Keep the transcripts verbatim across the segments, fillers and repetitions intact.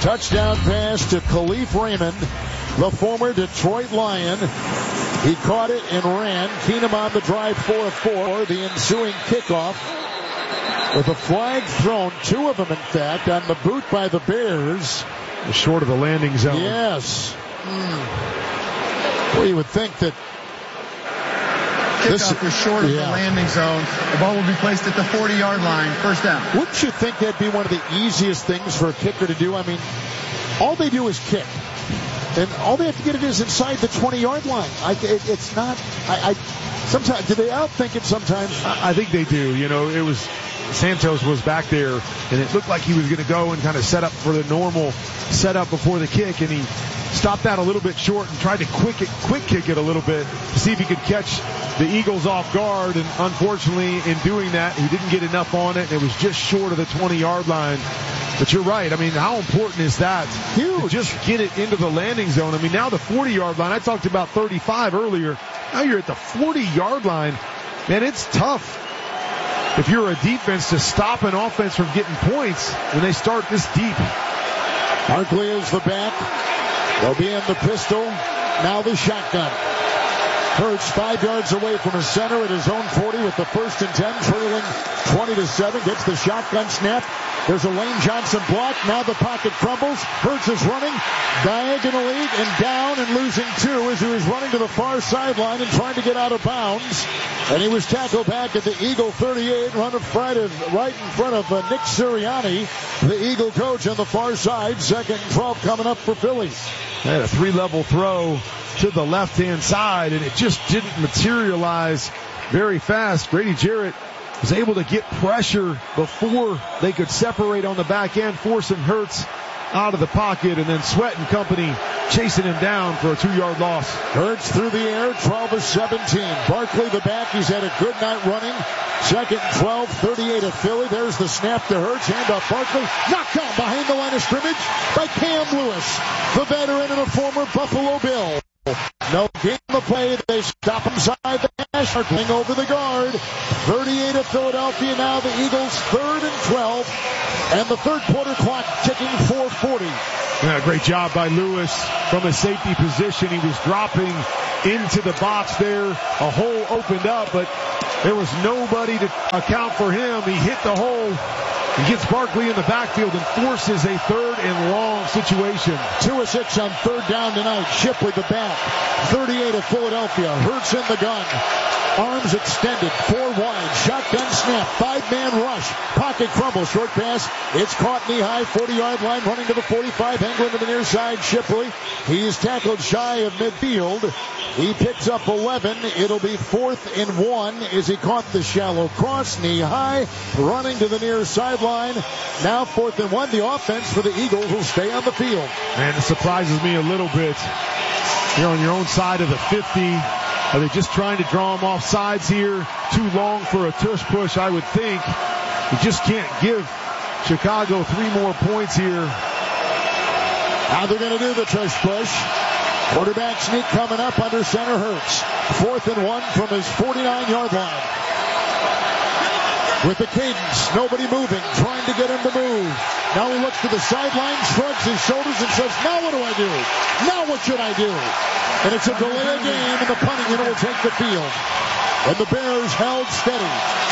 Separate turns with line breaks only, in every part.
Touchdown pass to Khalif Raymond, the former Detroit Lion. He caught it and ran. Keenum on the drive, four of four. The ensuing kickoff with a flag thrown, two of them in fact, on the boot by the Bears.
Short of the landing zone.
Yes. Mm. Well, you would think that
Kickoff is short of yeah. the landing zone. The ball will be placed at the forty-yard line. First down.
Wouldn't you think that'd be one of the easiest things for a kicker to do? I mean, all they do is kick. And all they have to get it is inside the twenty-yard line. I, it, it's not, I, I, sometimes, do they outthink it sometimes?
I, I think they do. You know, it was, Santos was back there, and it looked like he was going to go and kind of set up for the normal setup before the kick, and he stopped that a little bit short and tried to quick it, quick kick it a little bit to see if he could catch the Eagles off guard, and unfortunately in doing that, he didn't get enough on it, and it was just short of the twenty-yard line. But you're right. I mean, how important is that?
Huge.
To just get it into the landing zone. I mean, now the forty-yard line, I talked about thirty-five earlier. Now you're at the forty-yard line. Man, it's tough if you're a defense to stop an offense from getting points when they start this deep.
Barkley is the back. They'll be in the pistol. Now the shotgun. Hurts five yards away from his center at his own forty with the first and ten, trailing twenty to seven. Gets the shotgun snap. There's a Lane Johnson block. Now the pocket crumbles. Hurts is running diagonally and down and losing two as he was running to the far sideline and trying to get out of bounds. And he was tackled back at the Eagle thirty-eight, run of Friday, right in front of uh, Nick Sirianni, the Eagle coach on the far side. Second and twelve coming up for Philly.
They had a three-level throw to the left-hand side, and it just didn't materialize very fast. Grady Jarrett was able to get pressure before they could separate on the back end, forcing Hurts out of the pocket, and then Sweat and company chasing him down for a two-yard loss.
Hurts through the air, twelve of seventeen. Barkley the back, he's had a good night running. Second and twelve, thirty-eight of Philly. There's the snap to Hurts, hand off Barkley. Knocked down behind the line of scrimmage by Cam Lewis, the veteran and a former Buffalo Bill. No game of play. They stop inside the hash. Barkley over the guard. thirty-eight of Philadelphia. Now the Eagles third and twelve. And the third quarter clock ticking four forty.
Yeah, great job by Lewis from a safety position. He was dropping into the box there. A hole opened up, but there was nobody to account for him. He hit the hole. He gets Barkley in the backfield and forces a third and long situation.
Two of six on third down tonight. Shipley the back. thirty-eight of Philadelphia. Hurts in the gun. Arms extended. Four wide. Shotgun snap. Five-man rush. Pocket crumble. Short pass. It's caught knee high. forty-yard line. Running to the forty-five. England to the near side. Shipley. He's tackled shy of midfield. He picks up eleven. It'll be fourth and one as he caught the shallow cross. Knee high. Running to the near sideline. Now fourth and one. The offense for the Eagles will stay on the field.
Man, it surprises me a little bit. You're on your own side of the fifty. Are they just trying to draw them off sides here? Too long for a tush push, I would think. You just can't give Chicago three more points here.
Now they're going to do the tush push. Quarterback sneak coming up under center Hurts. Fourth and one from his forty-nine-yard line. With the cadence, nobody moving, trying to get him to move. Now he looks to the sideline, shrugs his shoulders, and says, now what do I do? Now what should I do? And it's a delay of game, and the punting unit will take the field. And the Bears held steady.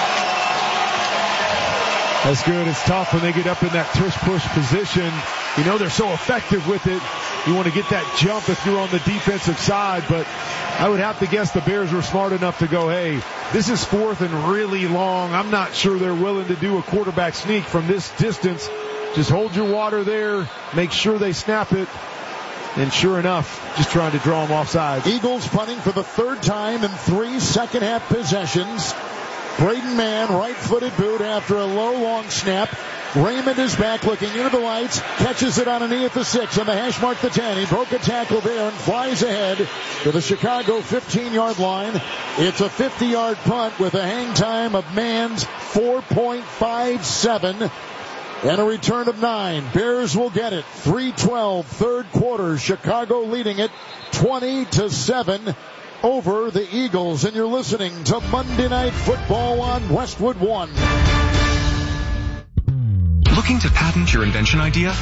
That's good. It's tough when they get up in that tush-push position. You know they're so effective with it. You want to get that jump if you're on the defensive side, but I would have to guess the Bears were smart enough to go, hey, this is fourth and really long. I'm not sure they're willing to do a quarterback sneak from this distance. Just hold your water there. Make sure they snap it. And sure enough, just trying to draw them offside.
Eagles punting for the third time in three second-half possessions. Braden Mann, right-footed boot after a low, long snap. Raymond is back looking into the lights. Catches it on a knee at the six. On the hash mark, the ten. He broke a tackle there and flies ahead to the Chicago fifteen-yard line. It's a fifty-yard punt with a hang time of Mann's four point five seven. And a return of nine. Bears will get it. three twelve, third quarter. Chicago leading it twenty to seven over the Eagles. And you're listening to Monday Night Football on Westwood One.
Looking to patent your invention idea?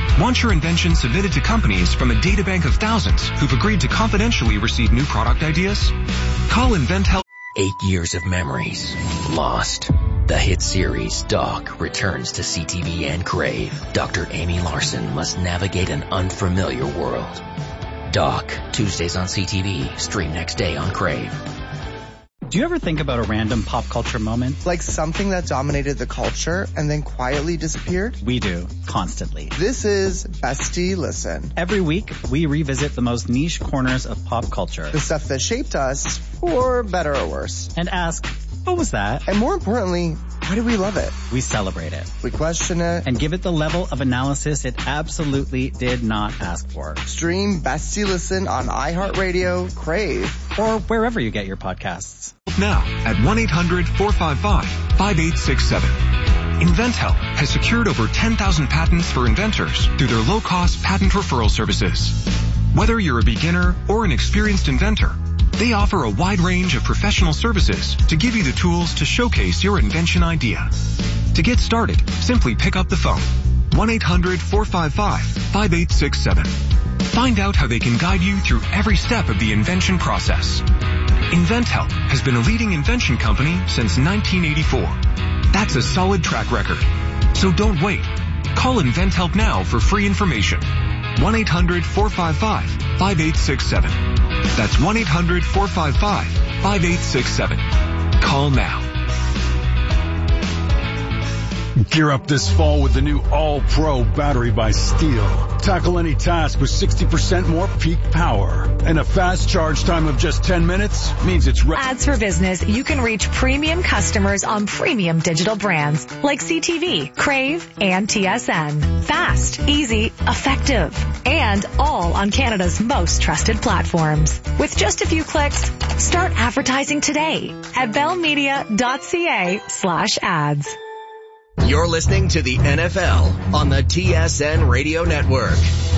Want your invention submitted to companies from a databank of thousands who've agreed to confidentially receive new product ideas? Call InventHelp.
Eight years of memories lost. The hit series Doc returns to C T V and Crave. Doctor Amy Larson must navigate an unfamiliar world. Doc, Tuesdays on C T V, stream next day on Crave.
Do you ever think about a random pop culture moment?
Like something that dominated the culture and then quietly disappeared?
We do, constantly.
This is Bestie Listen.
Every week, we revisit the most niche corners of pop culture.
The stuff that shaped us, for better or worse.
And ask, what was that?
And more importantly, why do we love it?
We celebrate it.
We question it.
And give it the level of analysis it absolutely did not ask for.
Stream Bestie Listen on iHeartRadio, Crave,
or wherever you get your podcasts.
Now at one eight hundred four five five five eight six seven. InventHelp has secured over ten thousand patents for inventors through their low-cost patent referral services. Whether you're a beginner or an experienced inventor, they offer a wide range of professional services to give you the tools to showcase your invention idea. To get started, simply pick up the phone. one eight hundred four five five five eight six seven. Find out how they can guide you through every step of the invention process. InventHelp has been a leading invention company since nineteen eighty-four. That's a solid track record. So don't wait. Call InventHelp now for free information. one eight hundred four five five five eight six seven. That's one eight hundred four five five five eight six seven. Call now.
Gear up this fall with the new All-Pro battery by Steel. Tackle any task with sixty percent more peak power. And a fast charge time of just ten minutes means it's ready.
Ads for Business, you can reach premium customers on premium digital brands like C T V, Crave, and T S N. Fast, easy, effective, and all on Canada's most trusted platforms. With just a few clicks, start advertising today at bellmedia.ca slash ads.
You're listening to the N F L on the T S N Radio Network.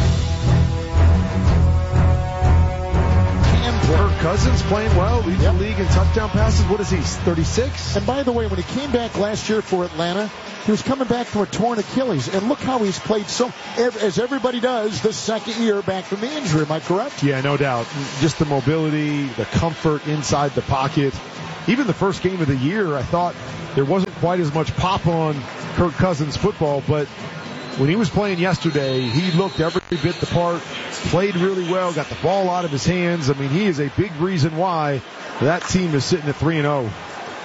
Kirk Cousins playing well, leading yep. the league in touchdown passes. What is he, thirty-six?
And by the way, when he came back last year for Atlanta, he was coming back from a torn Achilles. And look how he's played so, as everybody does, the second year back from the injury. Am I correct?
Yeah, no doubt. Just the mobility, the comfort inside the pocket. Even the first game of the year, I thought there wasn't quite as much pop on Kirk Cousins football, but when he was playing yesterday, he looked every bit the part, played really well, got the ball out of his hands. I mean, he is a big reason why that team is sitting at three and oh.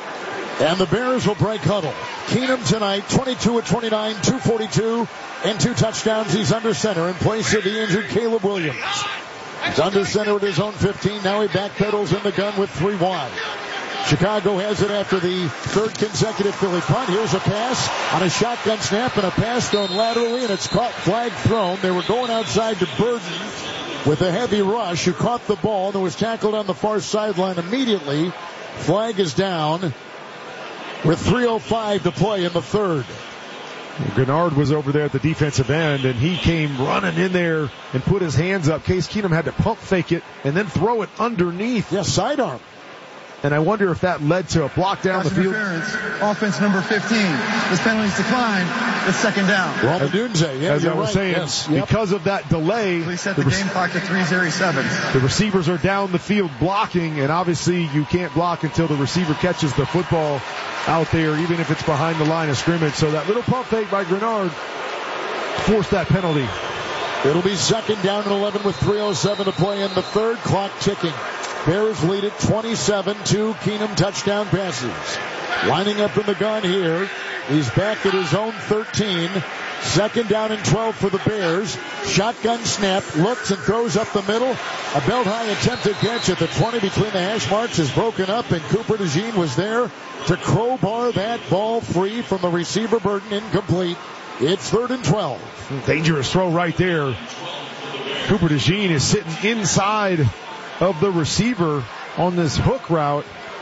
And the Bears will break huddle. Keenum tonight, twenty-two of twenty-nine, two forty-two, and two touchdowns. He's under center in place of the injured Caleb Williams. He's under center at his own fifteen. Now he backpedals in the gun with three wide. Chicago has it after the third consecutive Philly punt. Here's a pass on a shotgun snap and a pass thrown laterally, and it's caught, flag thrown. They were going outside to Burden with a heavy rush, who caught the ball and was tackled on the far sideline immediately. Flag is down with three oh five to play in the third.
Grenard was over there at the defensive end, and he came running in there and put his hands up. Case Keenum had to pump fake it and then throw it underneath.
Yes, sidearm.
And I wonder if that led to a block down
Pass
the field.
Offense number fifteen. This penalty's declined. It's second down.
Roman Dunze, yeah,
As I was
right.
saying,
yes.
because yep. of that delay,
Please set the, the game clock to three oh seven.
The receivers are down the field blocking, and obviously you can't block until the receiver catches the football out there, even if it's behind the line of scrimmage. So that little pump fake by Grenard forced that penalty.
It'll be second down and eleven with three oh seven to play in the third, clock ticking. Bears lead it twenty-seven two. Keenum touchdown passes. Lining up in the gun here. He's back at his own thirteen. Second down and twelve for the Bears. Shotgun snap. Looks and throws up the middle. A belt high attempted catch at the twenty between the hash marks is broken up, and Cooper DeJean was there to crowbar that ball free from the receiver. Burden incomplete. It's third and twelve.
Dangerous throw right there. Cooper DeJean is sitting inside of the receiver on this hook route.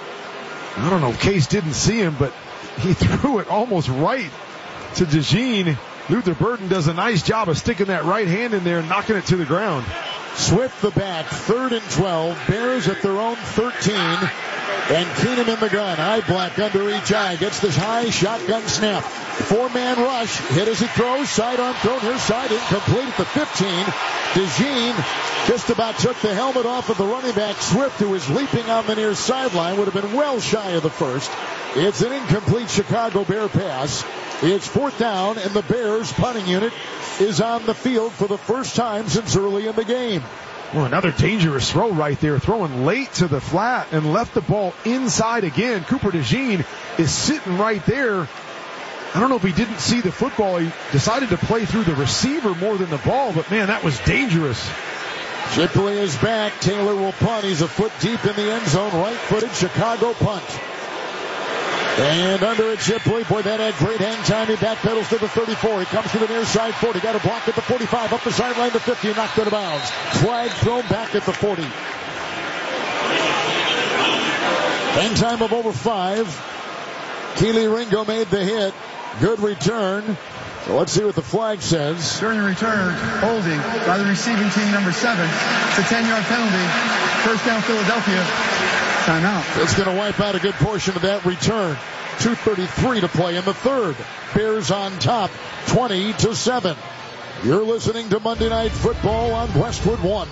I don't know if Case didn't see him, but he threw it almost right to DeJean. Luther Burden does a nice job of sticking that right hand in there and knocking it to the ground.
Swift the back, third and twelve. Bears at their own thirteen. And Keenum in the gun. Eye black under each eye. Gets this high shotgun snap. Four-man rush. Hit as he throws. Sidearm thrown near side. Incomplete at the fifteen. DeJean just about took the helmet off of the running back Swift, who was leaping on the near sideline. Would have been well shy of the first. It's an incomplete Chicago Bear pass. It's fourth down, and the Bears punting unit is on the field for the first time since early in the game.
Well, another dangerous throw right there, throwing late to the flat and left the ball inside again. Cooper DeJean is sitting right there. I don't know if he didn't see the football. He decided to play through the receiver more than the ball, but man, that was dangerous.
Shipley is back. Taylor will punt. He's a foot deep in the end zone. Right-footed Chicago punt. And under it, Shipley. Boy, that had great hang time. He backpedals to the thirty-four. He comes to the near side forty. Got a block at the forty-five. Up the sideline to fifty. Knocked out of bounds. Flag thrown back at the forty. Hang time of over five. Keely Ringo made the hit. Good return. So let's see what the flag says.
During the return, holding by the receiving team, number seven. It's a ten-yard penalty. First down, Philadelphia. Timeout.
It's going to wipe out a good portion of that return. two thirty-three to play in the third. Bears on top, twenty to seven. You're listening to Monday Night Football on Westwood One.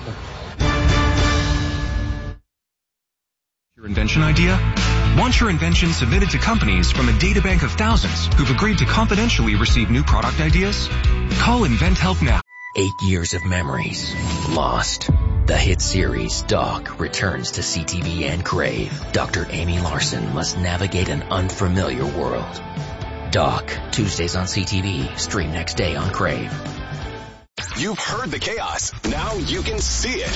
Your invention idea? Want your invention submitted to companies from a databank of thousands who've agreed to confidentially receive new product ideas? Call InventHelp now.
Eight years of memories lost. The hit series Doc returns to C T V and Crave. Doctor Amy Larson must navigate an unfamiliar world. Doc, Tuesdays on C T V, stream next day on Crave.
You've heard the chaos. Now you can see it.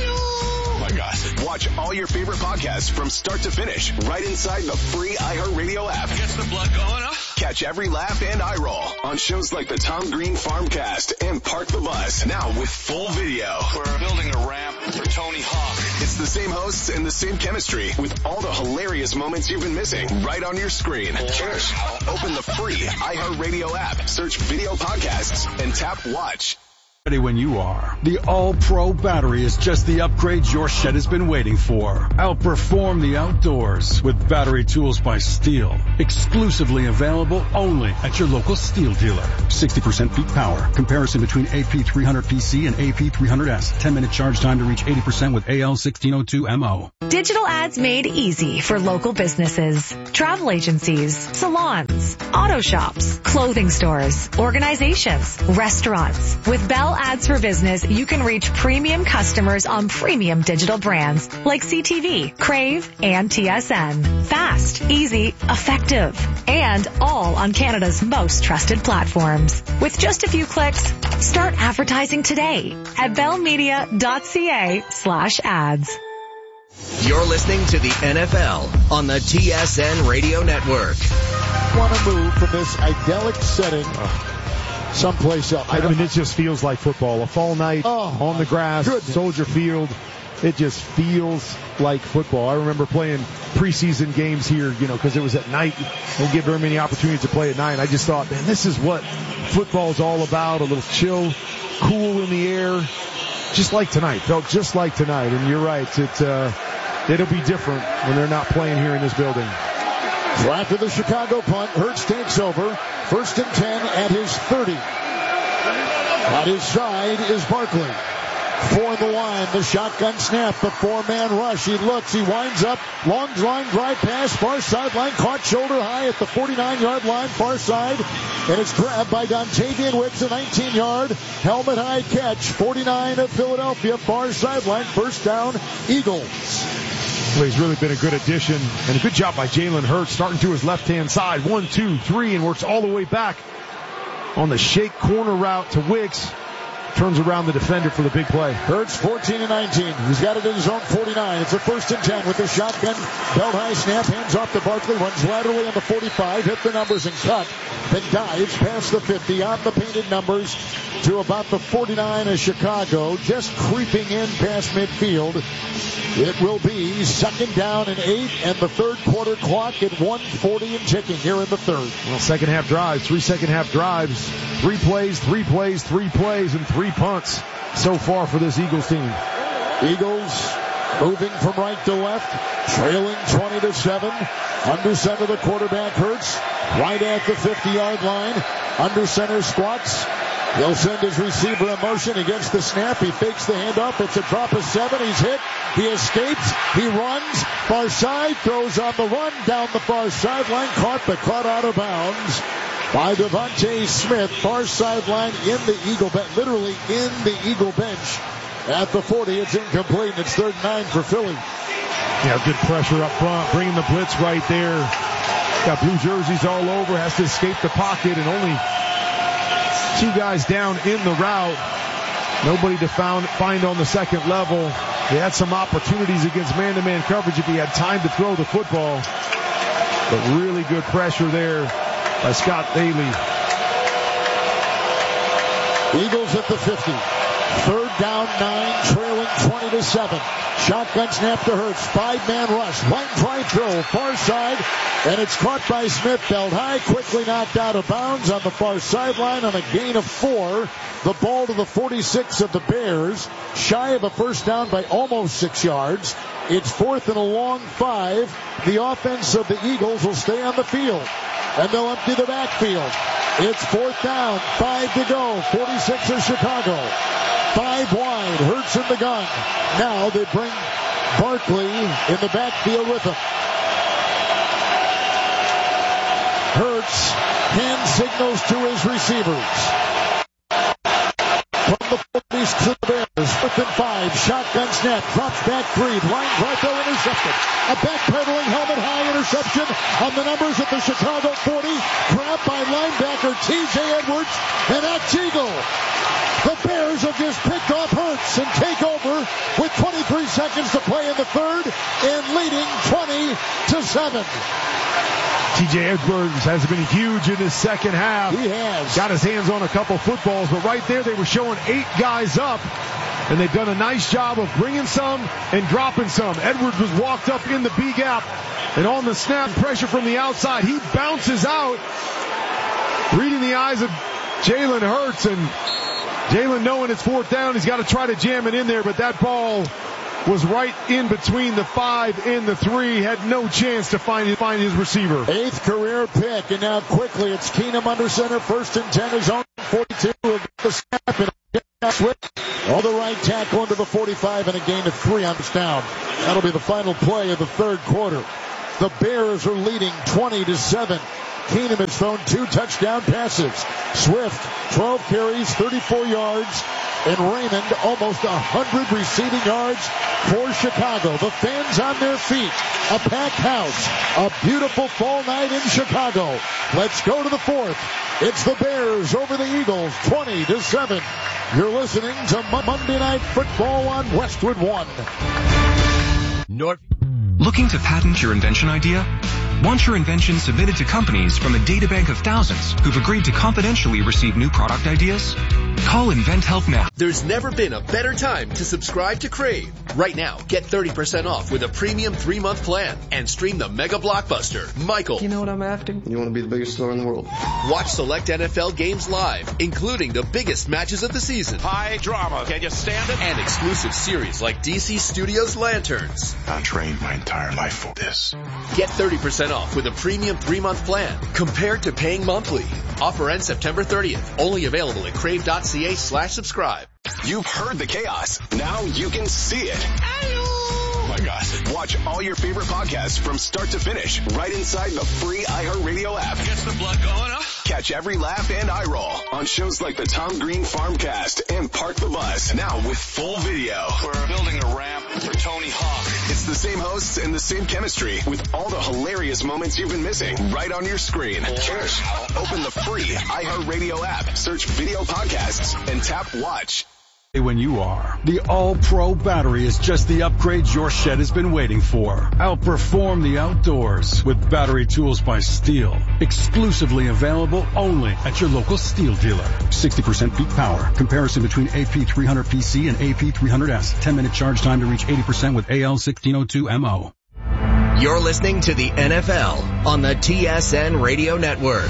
Oh my gosh. Watch all your favorite podcasts from start to finish right inside the free iHeartRadio app.
Gets the blood going, huh?
Catch every laugh and eye roll on shows like the Tom Green Farmcast and Park the Bus. Now with full video.
We're building a ramp for Tony Hawk.
It's the same hosts and the same chemistry with all the hilarious moments you've been missing right on your screen. Cheers. Open the free iHeartRadio app, search video podcasts, and tap watch.
Ready when you are. The All-Pro battery is just the upgrade your shed has been waiting for. Outperform the outdoors with battery tools by Steel. Exclusively available only at your local Steel dealer. sixty percent peak power. Comparison between A P three hundred P C and A P three hundred S. ten minute charge time to reach eighty percent with A L sixteen oh two M O.
Digital ads made easy for local businesses, travel agencies, salons, auto shops, clothing stores, organizations, restaurants. With Bell Ads for Business, you can reach premium customers on premium digital brands like C T V, Crave, and T S N. Fast, easy, effective, and all on Canada's most trusted platforms. With just a few clicks, start advertising today at bellmedia.ca slash ads.
You're listening to the N F L on the T S N Radio Network.
Want to move from this idyllic setting someplace else.
I mean, it just feels like football. A fall night oh, on the grass, goodness. Soldier Field. It just feels like football. I remember playing preseason games here, you know, because it was at night. Don't get very many opportunities to play at night. I just thought, man, this is what football's all about. A little chill, cool in the air. Just like tonight. Felt just like tonight. And you're right. It, uh, it'll be different when they're not playing here in this building.
So after the Chicago punt, Hurts takes over. First and ten at his thirty. At his side is Barkley. For the line, the shotgun snap, the four-man rush. He looks, he winds up, long line drive pass, far sideline, caught shoulder high at the forty-nine-yard line, far side, and it's grabbed by Dontavian Wicks, a nineteen-yard helmet high catch. forty-nine of Philadelphia, far sideline, first down, Eagles.
Well, he's really been a good addition, and a good job by Jalen Hurts, starting to his left-hand side. One, two, three, and works all the way back on the shake corner route to Wicks. Turns around the defender for the big play.
Hurts fourteen and nineteen. He's got it in his own forty-nine. It's a first and ten with the shotgun. Belt high snap. Hands off to Barkley. Runs laterally on the forty-five. Hit the numbers and cut. Then dives past the fifty on the painted numbers to about the forty-nine of Chicago. Just creeping in past midfield. It will be second down and eight, and the third quarter clock at one forty and ticking here in the third.
Well, second half drives, three second half drives, three plays, three plays, three plays, and three punts so far for this Eagles team.
Eagles moving from right to left. Trailing twenty to seven. Under center, the quarterback Hurts. Right at the fifty-yard line. Under center squats. He'll send his receiver in motion against the snap. He fakes the handoff. It's a drop of seven. He's hit. He escapes. He runs. Far side. Throws on the run. Down the far sideline. Caught, but caught out of bounds by Devontae Smith. Far sideline in the Eagle bench. Literally in the Eagle bench. At the forty, it's incomplete. It's third and nine for Philly.
Yeah, good pressure up front. Bringing the blitz right there. Got blue jerseys all over. Has to escape the pocket, and only two guys down in the route. Nobody to found, find on the second level. They had some opportunities against man-to-man coverage if he had time to throw the football. But really good pressure there by Scott Bailey.
Eagles at the fifty. Third down, nine, trailing twenty to seven. Shotgun snap to Hurts. Five-man rush. Line drive throw. Far side. And it's caught by Smith. Held high. Quickly knocked out of bounds on the far sideline on a gain of four. The ball to the forty-six of the Bears. Shy of a first down by almost six yards. It's fourth and a long five. The offense of the Eagles will stay on the field. And they'll empty the backfield. It's fourth down. Five to go. forty-six of Chicago. Five wide. Hurts in the gun. Now they bring Barkley in the backfield with him. Hurts hand signals to his receivers. From the forties to the Bears. Fourth and five. Shotgun snap. Drops back three. Line drive throw intercepted. A backpedaling helmet high interception on the numbers at the Chicago forty. Grabbed by linebacker T J Edwards. And that's Eagle. The Bears have just picked off Hurts and take over with twenty-three seconds to play in the third and leading twenty to seven.
T J Edwards has been huge in his second half.
He has.
Got his hands on a couple footballs, but right there they were showing eight guys up, and they've done a nice job of bringing some and dropping some. Edwards was walked up in the B gap, and on the snap, pressure from the outside. He bounces out, reading the eyes of Jalen Hurts, and Jalen, knowing it's fourth down, he's got to try to jam it in there, but that ball was right in between the five and the three. Had no chance to find, find his receiver.
Eighth career pick, and now quickly it's Keenum under center. First and ten, his own forty-two. Will get the snap and switch. All the right tackle into the forty-five and a gain of three on this down. That'll be the final play of the third quarter. The Bears are leading twenty to seven. Keenum has thrown two touchdown passes. Swift, twelve carries, thirty-four yards. And Raymond, almost one hundred receiving yards for Chicago. The fans on their feet. A packed house. A beautiful fall night in Chicago. Let's go to the fourth. It's the Bears over the Eagles, twenty to seven. You're listening to Monday Night Football on Westwood One.
North. Looking to patent your invention idea? Want your invention submitted to companies from a databank of thousands who've agreed to confidentially receive new product ideas? Call InventHelp now.
There's never been a better time to subscribe to Crave. Right now, get thirty percent off with a premium three-month plan and stream the mega blockbuster, Michael.
You know what I'm after? You want to be the biggest star in the world.
Watch select N F L games live, including the biggest matches of the season.
High drama. Can you stand it?
And exclusive series like D C Studios Lanterns.
I trained my entire life for this.
Get thirty percent off with a premium three-month plan compared to paying monthly. Offer ends September thirtieth. Only available at crave.ca slash subscribe.
You've heard the chaos. Now you can see it.
Hello.
Oh my gosh. Watch all your favorite podcasts from start to finish right inside the free iHeartRadio app.
Gets the blood going, huh?
Catch every laugh and eye roll on shows like the Tom Green Farmcast and Park the Bus. Now with full video.
We're building a ramp for Tony Hawk.
It's the same hosts and the same chemistry with all the hilarious moments you've been missing right on your screen. Just open the free iHeartRadio app, search video podcasts, and tap watch.
When you are. The All-Pro battery is just the upgrade your shed has been waiting for. Outperform the outdoors with battery tools by Steel. Exclusively available only at your local Steel dealer. sixty percent peak power. Comparison between A P three hundred P C and A P three hundred S. ten minute charge time to reach eighty percent with A L sixteen oh two M O.
You're listening to the N F L on the T S N Radio Network.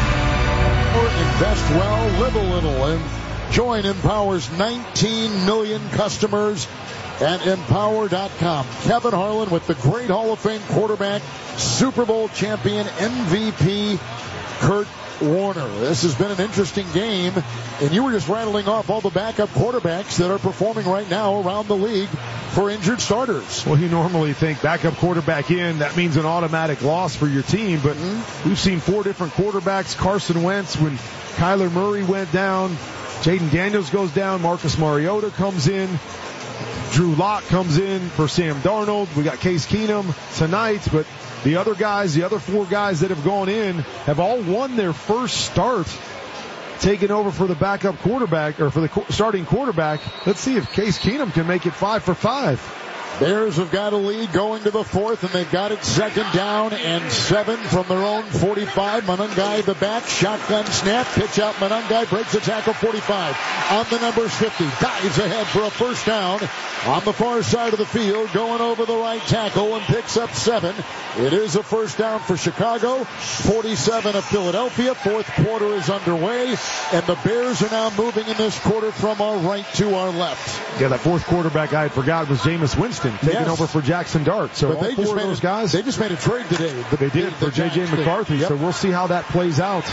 Invest well, live a little, and Join empowers nineteen million customers at empower dot com. Kevin Harlan with the great Hall of Fame quarterback, Super Bowl champion, M V P, Kurt Warner. This has been an interesting game, and you were just rattling off all the backup quarterbacks that are performing right now around the league for injured starters.
Well, you normally think backup quarterback in, that means an automatic loss for your team, but mm-hmm. we've seen four different quarterbacks. Carson Wentz, when Kyler Murray went down, Jaden Daniels goes down, Marcus Mariota comes in, Drew Lock comes in for Sam Darnold. We got Case Keenum tonight, but the other guys, the other four guys that have gone in have all won their first start taking over for the backup quarterback, or for the starting quarterback. Let's see if Case Keenum can make it five for five.
Bears have got a lead going to the fourth, and they've got it second down and seven from their own forty-five. Monangai the back, shotgun snap, pitch out. Monangai breaks the tackle, forty-five. On the numbers fifty, dives ahead for a first down on the far side of the field, going over the right tackle and picks up seven. It is a first down for Chicago, forty-seven of Philadelphia. Fourth quarter is underway, and the Bears are now moving in this quarter from our right to our left.
Yeah, that fourth quarterback I had forgot was Jameis Winston, taking yes. over for Jackson Dart. So
but
all
they
four
just
of
made
those
a,
guys.
They just made a trade today.
But they did the, for the J J McCarthy. Yep. So we'll see how that plays out.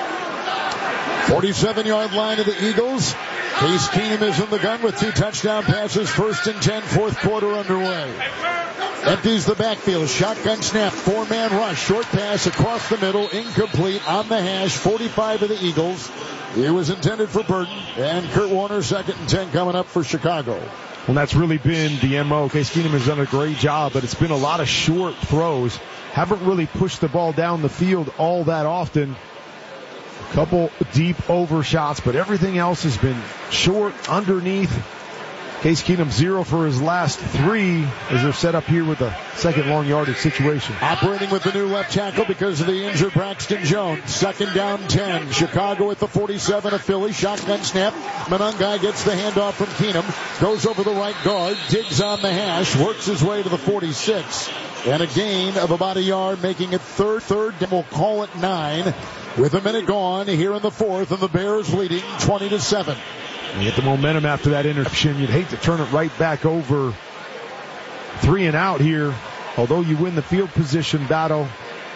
forty-seven-yard line of the Eagles. Case Keenum is in the gun with two touchdown passes. First and ten, fourth quarter underway. Empties the backfield. Shotgun snap. Four-man rush. Short pass across the middle. Incomplete on the hash. forty-five of the Eagles. It was intended for Burton. And Kurt Warner, second and ten coming up for Chicago.
Well, that's really been the M O. Case Keenum has done a great job, but it's been a lot of short throws. Haven't really pushed the ball down the field all that often. A couple deep overshots, but everything else has been short, underneath. Case Keenum zero for his last three as they're set up here with a second long yardage situation.
Operating with the new left tackle because of the injured Braxton Jones. Second down ten. Chicago at the forty-seven of Philly. Shotgun snap. Monangai gets the handoff from Keenum. Goes over the right guard. Digs on the hash. Works his way to the forty-six. And a gain of about a yard, making it third. Third, we'll call it nine. With a minute gone here in the fourth, and the Bears leading twenty to seven.
You get the momentum after that interception. You'd hate to turn it right back over. Three and out here. Although you win the field position battle,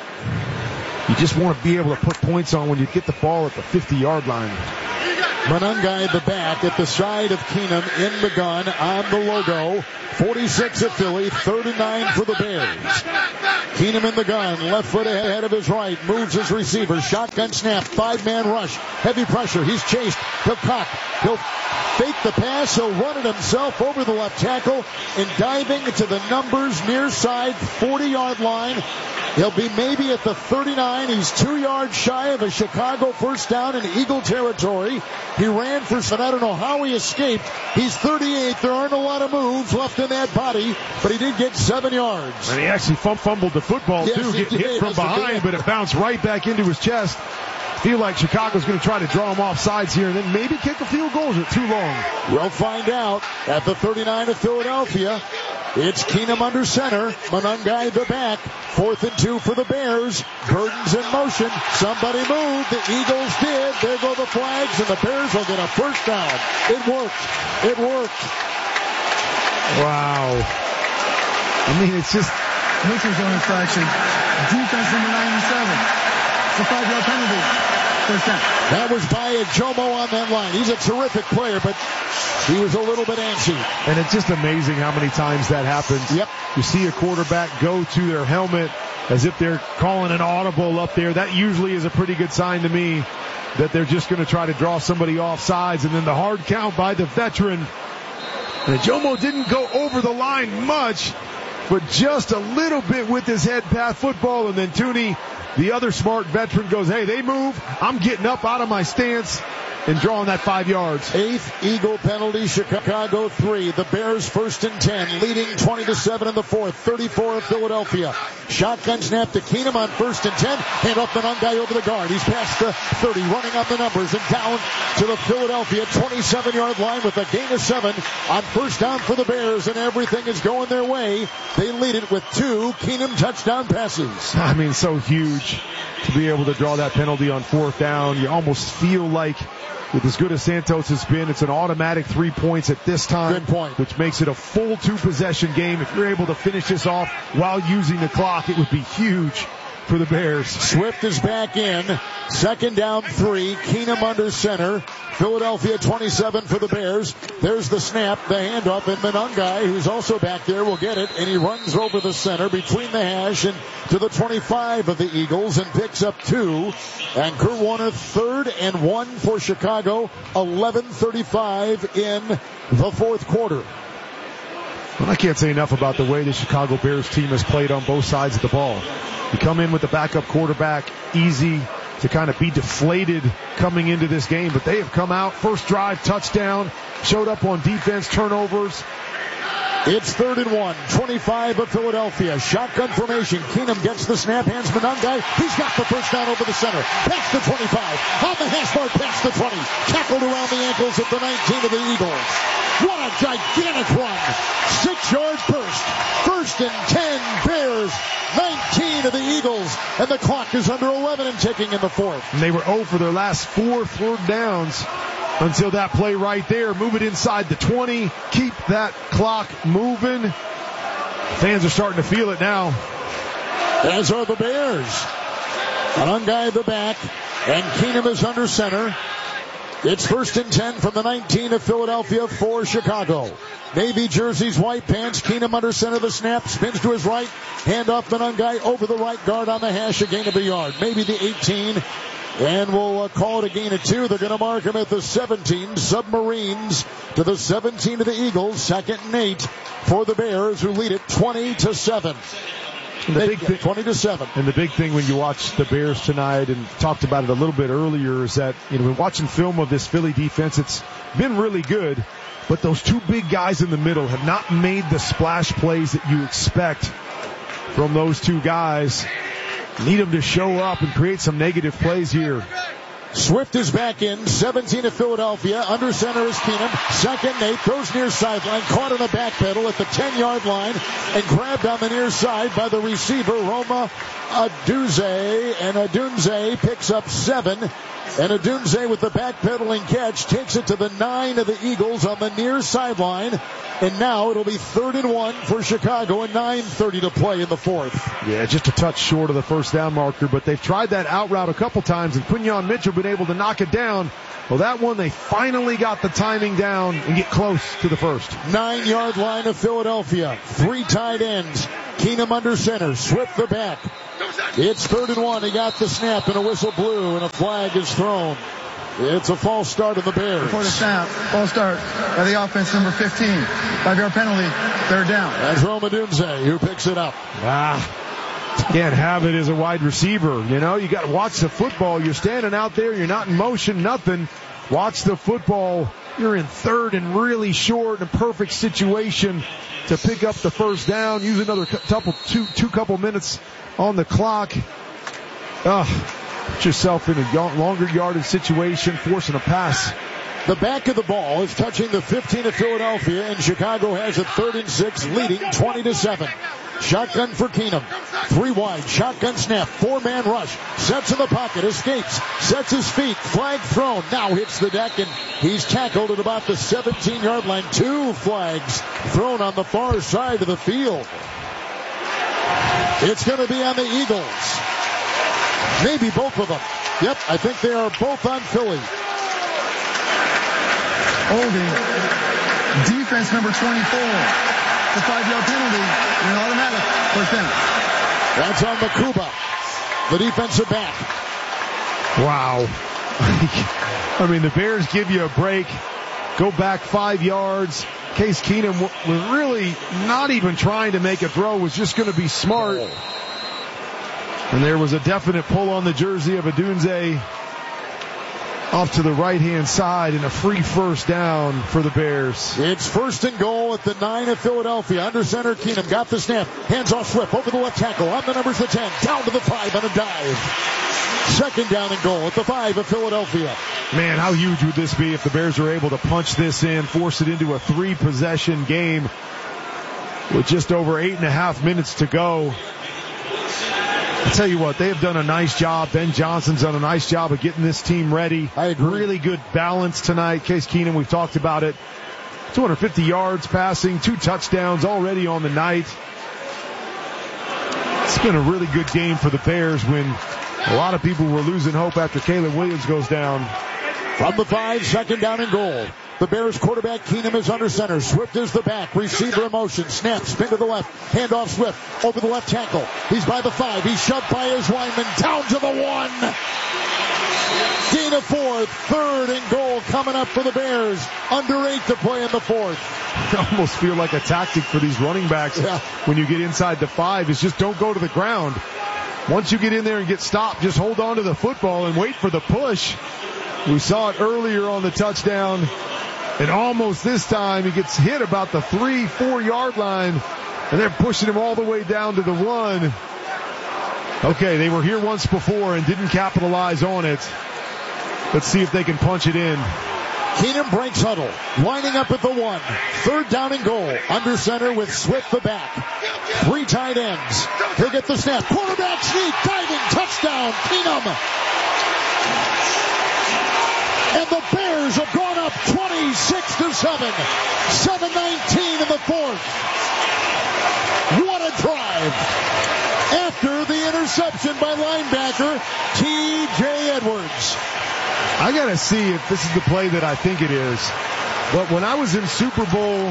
you just want to be able to put points on when you get the ball at the fifty-yard line.
Monangai the back at the side of Keenum in the gun on the logo. forty-six of Philly, third and nine for the Bears. Keenum in the gun, left foot ahead of his right, moves his receiver, shotgun snap, five-man rush, heavy pressure, he's chased, he'll cock, he'll fake the pass, he'll run it himself over the left tackle, and diving to the numbers near side forty-yard line. He'll be maybe at the thirty-nine. He's two yards shy of a Chicago first down in Eagle territory. He ran for, and I don't know how he escaped. He's thirty-eight. There aren't a lot of moves left in that body, but he did get seven yards.
And he actually fumbled the football,
yes,
too. Get
did.
hit from
That's
behind, but it bounced right back into his chest. Feel like Chicago's going to try to draw him off sides here and then maybe kick a field goal. Is it too long?
We'll find out at the thirty-nine of Philadelphia. It's Keenum under center. Monangai the back. Fourth and two for the Bears. Burton's in motion. Somebody moved. The Eagles did. There go the flags, and the Bears will get a first down. It worked. It worked.
Wow. I mean, it's just...
Neutral zone infraction. Defense number ninety-seven. It's a five-yard penalty. First down.
That was by Jomo on that line. He's a terrific player, but he was a little bit antsy.
And it's just amazing how many times that happens.
Yep.
You see a quarterback go to their helmet as if they're calling an audible up there. That usually is a pretty good sign to me that they're just going to try to draw somebody off sides. And then the hard count by the veteran. And Jomo didn't go over the line much, but just a little bit with his head past football. And then Tooney, the other smart veteran, goes, hey, they move. I'm getting up out of my stance and drawing that five yards.
Eighth Eagle penalty, Chicago three. The Bears first and ten, leading twenty to seven in the fourth. thirty-four of Philadelphia. Shotgun snap to Keenum on first and ten. Hand off Monangai over the guard. He's past the thirty, running on the numbers and down to the Philadelphia twenty-seven-yard line with a gain of seven on first down for the Bears, and everything is going their way. They lead it with two Keenum touchdown passes.
I mean, so huge to be able to draw that penalty on fourth down. You almost feel like with as good as Santos has been, it's an automatic three points at this time.
Good point.
Which makes it a full two-possession game. If you're able to finish this off while using the clock, it would be huge for the Bears.
Swift is back in. Second down three. Keenum under center. Philadelphia twenty-seven for the Bears. There's the snap, the handoff, and Monangai, who's also back there, will get it, and he runs over the center between the hash and to the twenty-five of the Eagles and picks up two. And Kurt Warner, third and one for Chicago. eleven thirty-five in the fourth quarter.
Well, I can't say enough about the way the Chicago Bears team has played on both sides of the ball. You come in with the backup quarterback, easy to kind of be deflated coming into this game, but they have come out, first drive, touchdown, showed up on defense, turnovers.
It's third and one, twenty-five of Philadelphia. Shotgun formation. Keenum gets the snap, hands Monangai. He's got the first down over the center. Past the twenty-five. On the hash mark, past the twenty. Tackled around the ankles at the nineteen of the Eagles. What a gigantic run. Six-yard burst. First and ten, Bears. nineteen of the Eagles. And the clock is under eleven and ticking in the fourth.
And they were zero for their last four third downs until that play right there. Move it inside the twenty. Keep that clock moving. Fans are starting to feel it now.
As are the Bears. Monangai the back. And Keenum is under center. It's first and ten from the nineteen of Philadelphia for Chicago. Navy jerseys, white pants. Keenum under center, the snap, spins to his right. Handoff Monangai over the right guard on the hash, a gain of a yard. Maybe the eighteen. And we'll uh, call it a gain of two. They're going to mark him at the seventeen. Submarines to the seventeen of the Eagles. Second and eight for the Bears, who lead it twenty to seven.
And the big thing,
twenty to seven.
And the big thing when you watch the Bears tonight, and talked about it a little bit earlier, is that, you know, when watching film of this Philly defense, it's been really good, but those two big guys in the middle have not made the splash plays that you expect from those two guys. Need them to show up and create some negative plays here.
Swift is back in, seventeen of Philadelphia. Under center is Keenum. Second and eight, throws near sideline, caught on the back pedal at the ten-yard line, and grabbed on the near side by the receiver, Roma Odunze. And Odunze picks up seven. And Odunze with the backpedaling catch takes it to the nine of the Eagles on the near sideline. And now it'll be third and one for Chicago and nine thirty to play in the fourth.
Yeah, just a touch short of the first down marker, but they've tried that out route a couple times, and Quinyon Mitchell been able to knock it down. Well, that one, they finally got the timing down and get close to the first.
Nine-yard line of Philadelphia. Three tight ends. Keenum under center. Swift the back. It's third and one. He got the snap, and a whistle blew, and a flag is thrown. It's a false start of the Bears.
Before the snap, false start by the offense, number fifteen. Five-yard penalty, third down.
That's Roma Odunze who picks it up.
Ah, can't have it as a wide receiver. You know, you got to watch the football. You're standing out there. You're not in motion, nothing. Watch the football. You're in third and really short in a perfect situation to pick up the first down. Use another couple, two, two couple minutes on the clock. Ugh. Put yourself in a longer yardage situation, forcing a pass.
The back of the ball is touching the fifteen of Philadelphia, and Chicago has a third and six, leading twenty to seven. Shotgun for Keenum. Three wide. Shotgun snap. Four-man rush. Sets in the pocket. Escapes. Sets his feet. Flag thrown. Now hits the deck, and he's tackled at about the seventeen-yard line. Two flags thrown on the far side of the field. It's going to be on the Eagles. Maybe both of them. Yep, I think they are both on Philly.
Holding. Defense number twenty-four. The five-yard penalty. An automatic. First down.
That's on Makuba, the defensive back.
Wow. I mean, the Bears give you a break. Go back five yards. Case Keenum was really not even trying to make a throw. Was just going to be smart. And there was a definite pull on the jersey of Odunze off to the right-hand side, and a free first down for the Bears.
It's first and goal at the nine of Philadelphia. Under center, Keenum got the snap. Hands off Swift over the left tackle. On the numbers the ten. Down to the five on a dive. Second down and goal at the five of Philadelphia.
Man, how huge would this be if the Bears are able to punch this in, force it into a three-possession game with just over eight and a half minutes to go. I'll tell you what, they have done a nice job. Ben Johnson's done a nice job of getting this team ready.
I agree.
Really good balance tonight. Case Keenum, we've talked about it. two hundred fifty yards passing, two touchdowns already on the night. It's been a really good game for the Bears when a lot of people were losing hope after Caleb Williams goes down.
From the five, second down and goal. The Bears quarterback Keenum is under center. Swift is the back. Receiver in motion. Snap. Spin to the left. Handoff Swift. Over the left tackle. He's by the five. He's shoved by his lineman. Down to the one. Gain of four. Third and goal coming up for the Bears. Under eight to play in the fourth.
I almost feel like a tactic for these running backs yeah. when you get inside the five is just don't go to the ground. Once you get in there and get stopped, just hold on to the football and wait for the push. We saw it earlier on the touchdown. And almost this time he gets hit about the three, four yard line. And they're pushing him all the way down to the one. Okay, they were here once before and didn't capitalize on it. Let's see if they can punch it in.
Keenum breaks huddle, lining up at the one. Third down and goal. Under center with Swift the back. Three tight ends. He'll get the snap. Quarterback sneak, diving, touchdown, Keenum. And the Bears have gone up twenty-six to seven. seven nineteen in the fourth. What a drive. After the interception by linebacker T J Edwards.
I got to see if this is the play that I think it is. But when I was in Super Bowl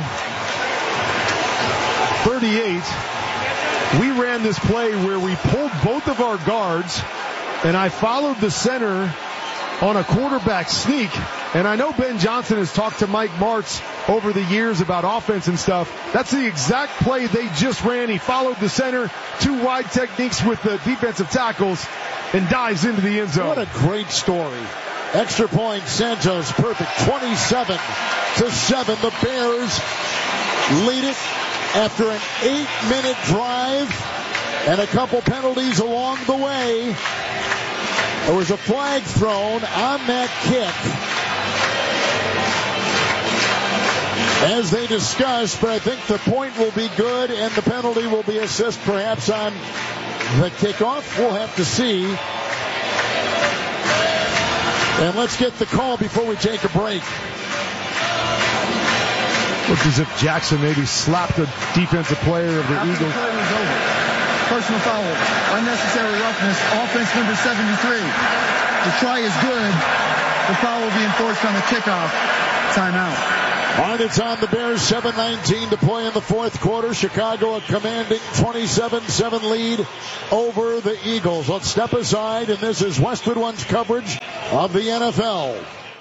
thirty-eight, we ran this play where we pulled both of our guards, and I followed the center on a quarterback sneak. And I know Ben Johnson has talked to Mike Martz over the years about offense and stuff. That's the exact play they just ran. He followed the center, two wide techniques with the defensive tackles, and dives into the end zone.
What a great story. Extra point, Santos, perfect. twenty-seven to seven. The Bears lead it after an eight-minute drive and a couple penalties along the way. There was a flag thrown on that kick, as they discussed, but I think the point will be good and the penalty will be assist perhaps on the kickoff. We'll have to see. And let's get the call before we take a break.
Looks as if Jackson maybe slapped the defensive player of the
After
Eagles.
The play was over. Personal foul. Unnecessary roughness. Offense number seventy-three. The try is good. The foul will be enforced on the kickoff. Timeout.
All right, it's on the Bears. seven nineteen to play in the fourth quarter. Chicago a commanding twenty-seven seven lead over the Eagles. Let's step aside, and this is Westwood One's coverage of the N F L.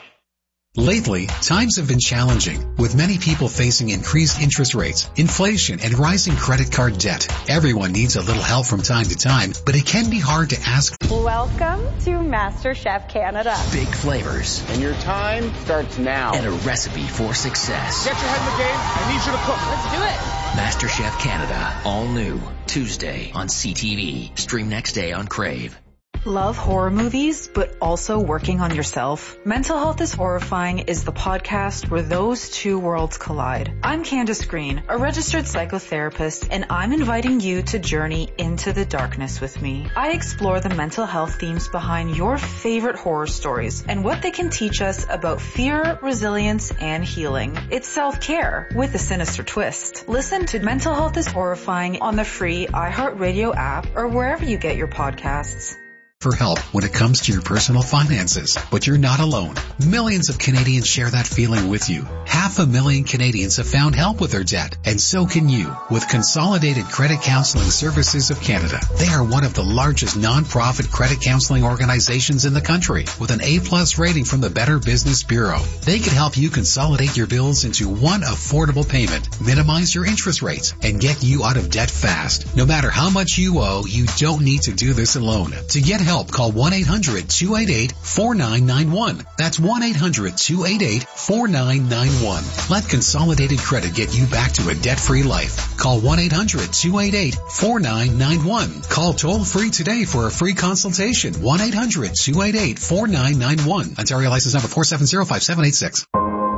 Lately, times have been challenging, with many people facing increased interest rates, inflation, and rising credit card debt. Everyone needs a little help from time to time, but it can be hard to ask.
Welcome to MasterChef Canada.
Big flavors.
And your time starts now.
And a recipe for success.
Get your head in the game. I need you to cook.
Let's do it.
MasterChef Canada. All new. Tuesday on C T V. Stream next day on Crave.
Love horror movies, but also working on yourself? Mental Health is Horrifying is the podcast where those two worlds collide. I'm Candace Green, a registered psychotherapist, and I'm inviting you to journey into the darkness with me. I explore the mental health themes behind your favorite horror stories and what they can teach us about fear, resilience, and healing. It's self-care with a sinister twist. Listen to Mental Health is Horrifying on the free iHeartRadio app or wherever you get your podcasts.
For help when it comes to your personal finances, but you're not alone. Millions of Canadians share that feeling with you. Half a million Canadians have found help with their debt, and so can you with Consolidated Credit Counseling Services of Canada. They are one of the largest non-profit credit counseling organizations in the country with an A-plus rating from the Better Business Bureau. They can help you consolidate your bills into one affordable payment, minimize your interest rates, and get you out of debt fast. No matter how much you owe, you don't need to do this alone. To get help, call one eight hundred two eight eight four nine nine one. That's one eight hundred two eight eight four nine nine one. Let Consolidated Credit get you back to a debt-free life. Call one eight hundred two eight eight four nine nine one. Call toll-free today for a free consultation. one eight hundred two eight eight four nine nine one. Ontario license number four seven zero five seven eight six.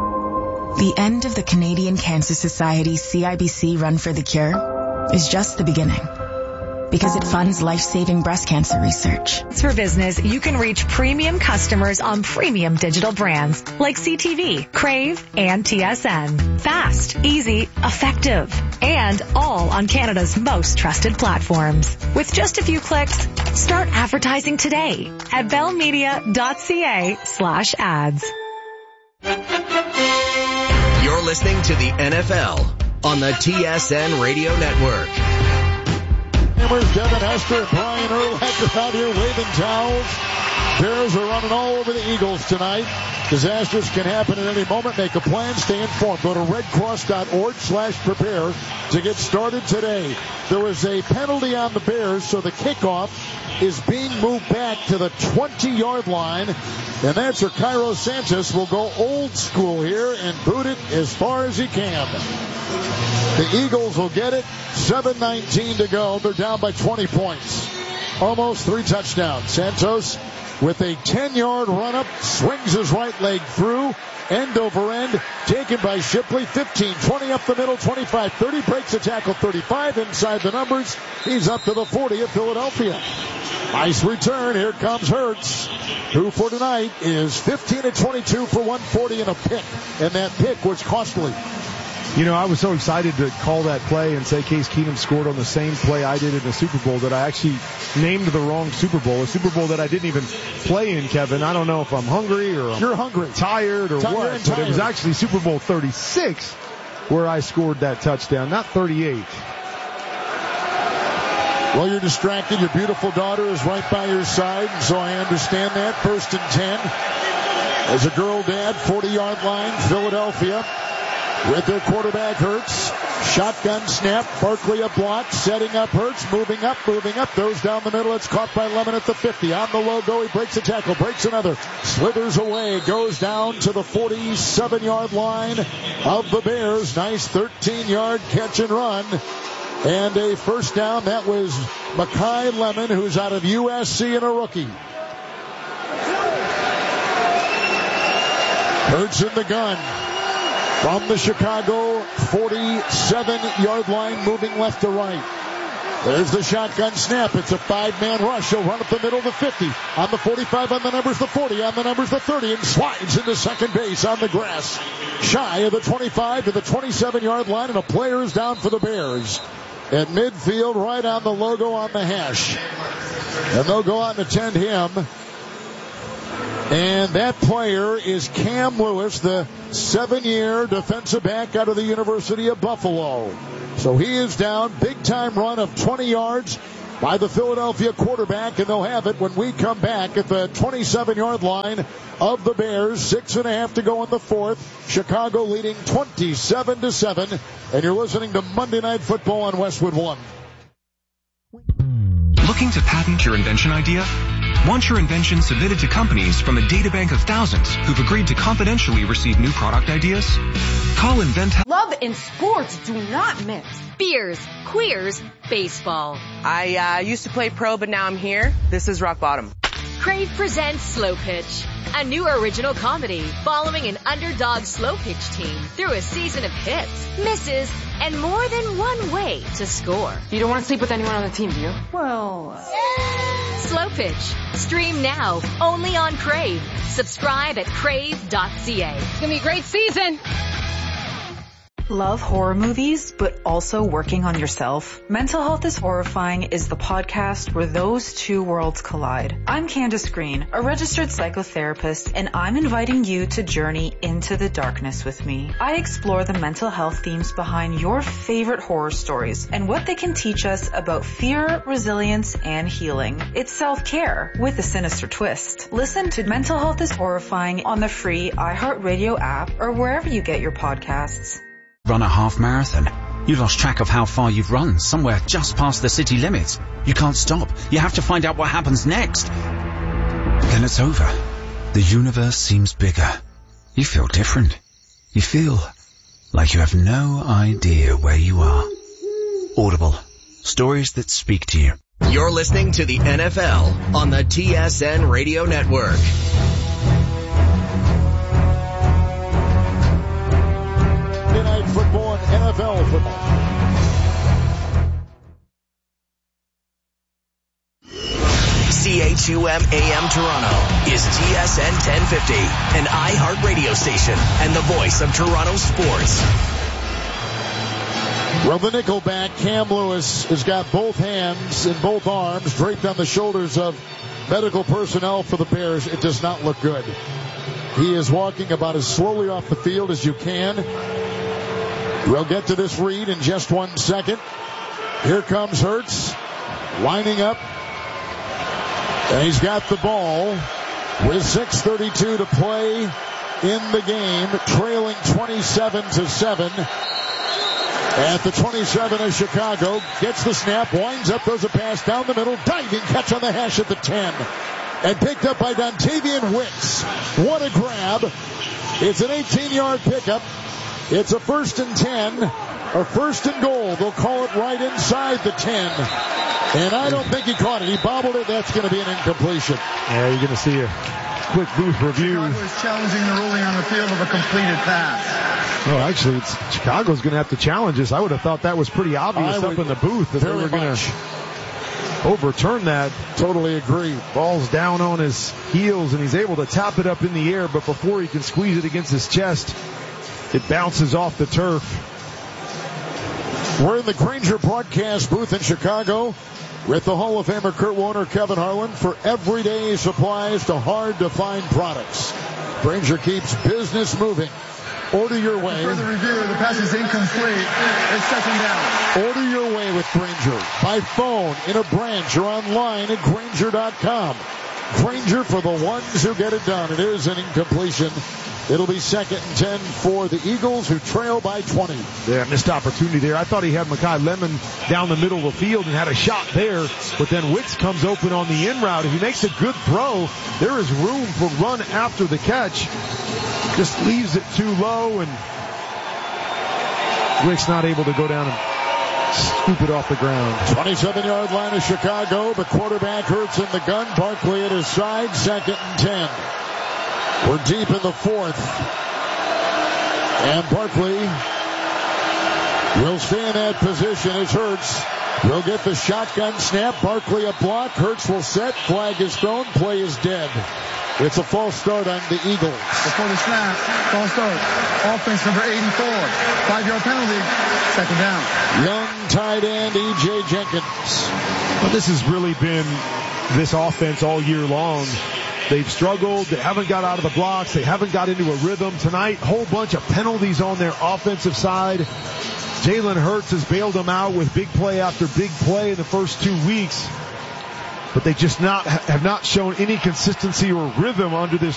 The end of the Canadian Cancer Society C I B C Run for the Cure is just the beginning. Because it funds life-saving breast cancer research.
For business, you can reach premium customers on premium digital brands like C T V, Crave, and T S N. Fast, easy, effective, and all on Canada's most trusted platforms. With just a few clicks, start advertising today at bellmedia.ca slash ads.
You're listening to the N F L on the T S N Radio Network.
Hammers, Devin Hester and Brian Urlacher out here waving towels. Bears are running all over the Eagles tonight. Disasters can happen at any moment. Make a plan. Stay informed. Go to redcross.org slash prepare to get started today. There was a penalty on the Bears, so the kickoff is being moved back to the twenty-yard line. And that's where Cairo Sanchez will go old school here and boot it as far as he can. The Eagles will get it. seven nineteen to go. They're down by twenty points. Almost three touchdowns. Santos with a ten-yard run-up, swings his right leg through, end over end, taken by Shipley, fifteen, twenty up the middle, twenty-five, thirty, breaks a tackle, thirty-five, inside the numbers, he's up to the forty of Philadelphia. Nice return, here comes Hurts, who for tonight is fifteen of twenty-two for one forty and a pick, and that pick was costly.
You know, I was so excited to call that play and say Case Keenum scored on the same play I did in the Super Bowl that I actually named the wrong Super Bowl, a Super Bowl that I didn't even play in, Kevin. I don't know if I'm hungry or I'm
You're hungry.
tired or
Tired
what,
and
but
tired.
it was actually Super Bowl thirty-six where I scored that touchdown, not thirty-eight.
Well, you're distracted. Your beautiful daughter is right by your side, and so I understand that. First and ten. As a girl dad, forty-yard line, Philadelphia. With their quarterback, Hurts. Shotgun snap. Barkley a block. Setting up Hurts. Moving up, moving up. Throws down the middle. It's caught by Lemon at the fifty. On the logo, he breaks a tackle. Breaks another. Slithers away. Goes down to the forty-seven-yard line of the Bears. Nice thirteen-yard catch and run. And a first down. That was Mekhi Lemon, who's out of U S C and a rookie. Hurts in the gun. From the Chicago forty-seven-yard line, moving left to right. There's the shotgun snap. It's a five-man rush. He'll run up the middle of the fifty. On the forty-five, on the numbers, the forty. On the numbers, the thirty. And slides into second base on the grass. Shy of the twenty-five to the twenty-seven-yard line. And a player is down for the Bears. At midfield, right on the logo on the hash. And they'll go out and attend him. And that player is Cam Lewis, the seven-year defensive back out of the University of Buffalo. So he is down. Big-time run of twenty yards by the Philadelphia quarterback, and they'll have it when we come back at the twenty-seven-yard line of the Bears. Six and a half to go in the fourth. Chicago leading twenty-seven to seven. And you're listening to Monday Night Football on Westwood One.
Looking to patent your invention idea? Want your invention submitted to companies from a databank of thousands who've agreed to confidentially receive new product ideas? Call InventHelp.
Love and sports do not mix.
Beers, queers, baseball.
I uh, used to play pro, but now I'm here. This is rock bottom.
Crave presents Slow Pitch, a new original comedy following an underdog slow pitch team through a season of hits, misses, and more than one way to score.
You don't want to sleep with anyone on the team, do you? Well... Uh...
Slow Pitch. Stream now, only on Crave. Subscribe at crave dot c a.
It's gonna be a great season.
Love horror movies, but also working on yourself? Mental Health is Horrifying is the podcast where those two worlds collide. I'm Candace Green, a registered psychotherapist, and I'm inviting you to journey into the darkness with me. I explore the mental health themes behind your favorite horror stories and what they can teach us about fear, resilience, and healing. It's self-care with a sinister twist. Listen to Mental Health is Horrifying on the free iHeartRadio app or wherever you get your podcasts.
Run a half marathon. You lost track of how far you've run, somewhere just past the city limits. You can't stop. You have to find out what happens next. Then it's over. The universe seems bigger. You feel different. You feel like you have no idea where you are. Audible. Stories that speak to you.
You're listening to the N F L on the T S N Radio Network.
Football and N F L football.
two M A M Toronto is T S N ten fifty, an iHeart radio station and the voice of Toronto sports.
Well, the nickelback, Cam Lewis, has got both hands and both arms draped on the shoulders of medical personnel for the Bears. It does not look good. He is walking about as slowly off the field as you can. We'll get to this read in just one second. Here comes Hurts, lining up. And he's got the ball with six thirty-two to play in the game, trailing twenty-seven to seven. At the twenty-seven of Chicago, gets the snap, winds up, throws a pass down the middle, diving catch on the hash at the ten. And picked up by Dontavian Wicks. What a grab. It's an eighteen-yard pickup. It's a first and ten, or first and goal. They'll call it right inside the ten. And I don't think he caught it. He bobbled it. That's going to be an incompletion.
Yeah, you're going to see a quick booth review.
Chicago is challenging the ruling on the field of a completed pass.
Oh, actually, it's, Chicago's going to have to challenge this. I would have thought that was pretty obvious up in the booth that they were going to overturn that.
Totally agree.
Ball's down on his heels, and he's able to tap it up in the air, but before he can squeeze it against his chest, it bounces off the turf.
We're in the Grainger broadcast booth in Chicago with the Hall of Famer Kurt Warner, Kevin Harlan, for everyday supplies to hard-to-find products. Grainger keeps business moving. Order your way.
For the review, the pass is incomplete. It's second down.
Order your way with Grainger. By phone, in a branch, or online at Grainger dot com. Grainger for the ones who get it done. It is an incompletion. It'll be second and ten for the Eagles, who trail by twenty.
Yeah, missed opportunity there. I thought he had Mekhi Lemon down the middle of the field and had a shot there, but then Wicks comes open on the in route. If he makes a good throw, there is room for run after the catch. Just leaves it too low, and Wicks not able to go down and scoop it off the ground.
twenty-seven-yard line of Chicago. The quarterback Hurts in the gun. Barkley at his side. Second and ten. We're deep in the fourth. And Barkley will stay in that position as Hurts will get the shotgun snap. Barkley a block. Hurts will set. Flag is thrown. Play is dead. It's a false start on the Eagles.
Before the snap, false start. Offense number eighty-four. Five-yard penalty. Second down.
Young tight end E J Jenkins.
Well, this has really been this offense all year long. They've struggled. They haven't got out of the blocks. They haven't got into a rhythm. Tonight, whole bunch of penalties on their offensive side. Jalen Hurts has bailed them out with big play after big play in the first two weeks. But they just not have not shown any consistency or rhythm under this